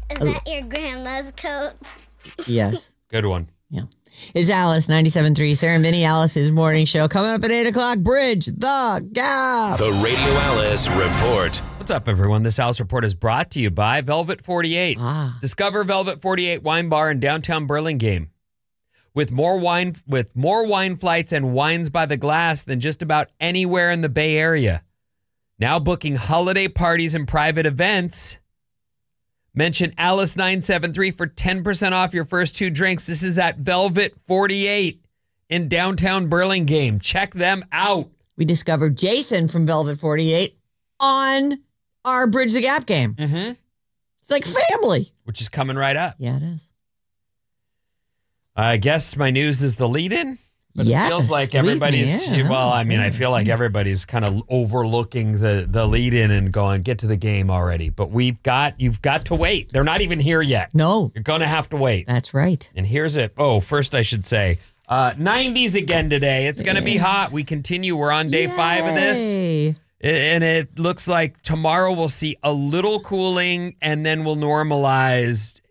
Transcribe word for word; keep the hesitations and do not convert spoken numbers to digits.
Is that your grandma's coat? Yes. Good one. Yeah. It's Alice, ninety-seven point three. Sarah and Vinny, Alice's morning show. Coming up at eight o'clock, Bridge the Gap. The Radio Alice Report. What's up, everyone? This Alice Report is brought to you by Velvet forty-eight. Ah. Discover Velvet forty-eight Wine Bar in downtown Burlingame. With more wine, with more wine flights and wines by the glass than just about anywhere in the Bay Area. Now booking holiday parties and private events. Mention Alice nine seven three for ten percent off your first two drinks. This is at Velvet forty-eight in downtown Burlingame. Check them out. We discovered Jason from Velvet forty-eight on our Bridge the Gap game. Mm-hmm. It's like family. Which is coming right up. Yeah, it is. I guess my news is the lead-in. But yes, it feels like everybody's, me, yeah. well, I mean, I feel like everybody's kind of overlooking the, the lead-in and going, get to the game already. But we've got, you've got to wait. They're not even here yet. No. You're going to have to wait. That's right. And here's it. Oh, first I should say, uh, nineties again today. It's going to be hot. We continue. We're on day Yay. five of this. And it looks like tomorrow we'll see a little cooling and then we'll normalize